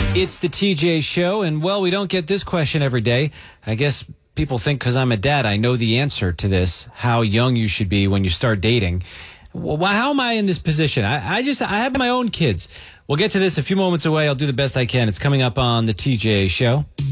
It's the TJ Show, and well, we don't get this question every day. I guess people think because I'm a dad, I know the answer to this, how young you should be when you start dating. Well, how am I in this position? I have my own kids. We'll get to this a few moments away. I'll do the best I can. It's coming up on the TJ Show.